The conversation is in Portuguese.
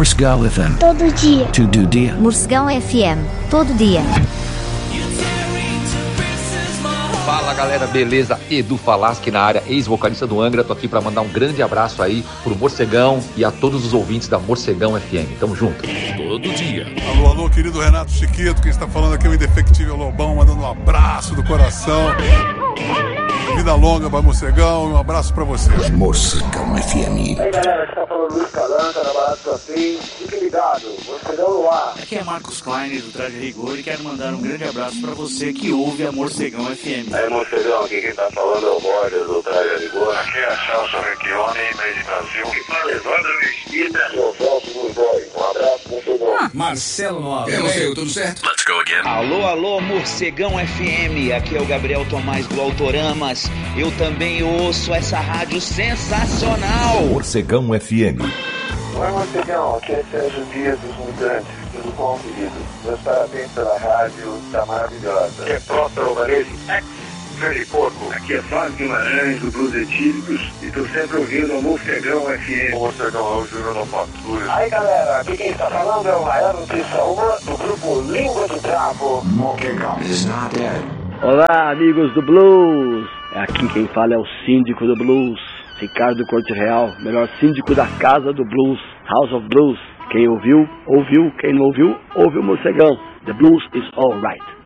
Morcegão FM. Todo dia. Todo dia. Morcegão FM. Todo dia. Fala galera, beleza? Edu Falaschi na área, ex-vocalista do Angra. Tô aqui pra mandar um grande abraço aí pro Morcegão e a todos os ouvintes da Morcegão FM. Tamo junto. Todo dia. Alô, alô, querido Renato Chiquito, quem está falando aqui é o Indefectível Lobão, mandando um abraço do coração. Vida longa para Morcegão e um abraço para você. Morcegão FM. Aí galera, aqui tá falando Luiz Calanca, na Balada Sofim. Fique ligado, Morcegão no ar. Aqui é Marcos Klein do Traje Rigor e quero mandar um grande abraço pra você que ouve a Morcegão FM. Aí Morcegão, aqui quem tá falando é o Borges do Traje Rigor. Aqui é a Celso Recchione, meio de Brasil. Que fala Evandro Mesquita. E o Celso do Boy. Um abraço, Morcegão. Marcelo Nova. Eu sei, tudo certo? Let's go again. Alô, alô, Morcegão FM. Aqui é o Gabriel Tomás do Autoramas. Eu também ouço essa rádio sensacional. Morcegão FM. Oi, Morcegão, aqui é Sérgio Dias dos Mutantes. Tudo bom, querido? Meus parabéns pela rádio, tá maravilhosa. Aqui é Próspero Varese, ex-Verde Porco. Aqui é Flávio Guimarães, do Blues Etílicos. E tô sempre ouvindo a Morcegão FM. O Morcegão é o Júnior no Patrulha. Aí, galera, aqui quem está falando é o Raiano Trissaúma, do grupo Língua de Trapo. Morcegão is not dead. Olá, amigos do Blues. Aqui quem fala é o síndico do Blues, Ricardo Corte Real, melhor síndico da Casa do Blues, House of Blues. Quem ouviu, ouviu. Quem não ouviu, ouviu o Morcegão. The Blues is all right.